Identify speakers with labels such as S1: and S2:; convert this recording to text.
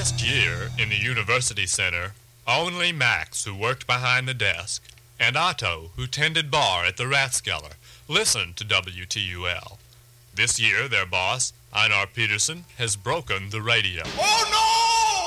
S1: last year in the University Center, only Max, who worked behind the desk, and Otto, who tended bar at the Rathskeller, listened to WTUL. This year, their boss, Einar Peterson, has broken the radio.
S2: Oh, no!